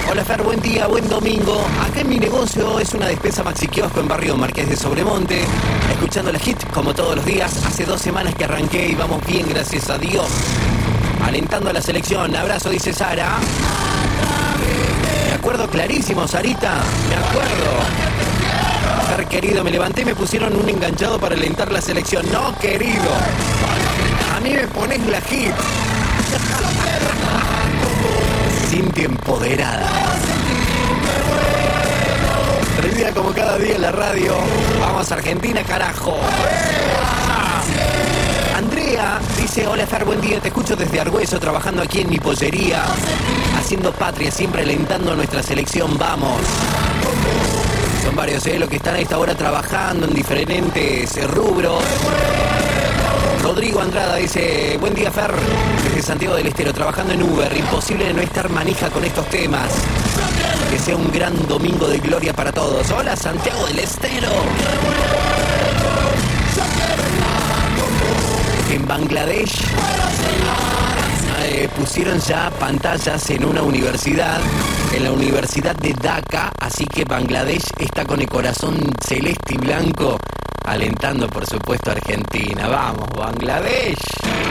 Hola Fer, buen día, buen domingo. Acá en mi negocio es una despensa Maxi Kiosco en barrio Marqués de Sobremonte. Escuchando la hit como todos los días. Hace 2 semanas que arranqué y vamos bien, gracias a Dios. Alentando a la selección. Abrazo, dice Sara. Me acuerdo clarísimo, Sarita. Me acuerdo. Fer, querido, me levanté y me pusieron un enganchado para alentar la selección. No, querido. A mí me pones la hit. Cintia empoderada. Prendida como cada día en la radio. Vamos, Argentina, carajo. Andrea dice: hola Fer, buen día, te escucho desde Argüeso, trabajando aquí en mi pollería, haciendo patria, siempre alentando a nuestra selección. Vamos. Son varios los que están a esta hora trabajando en diferentes rubros. Rodrigo Andrada dice: buen día Fer, desde Santiago del Estero, trabajando en Uber, imposible no estar manija con estos temas. Que sea un gran domingo de gloria para todos. Hola Santiago del Estero. En Bangladesh pusieron ya pantallas en una universidad, en la Universidad de Dhaka, así que Bangladesh está con el corazón celeste y blanco, alentando por supuesto a Argentina. Vamos, Bangladesh.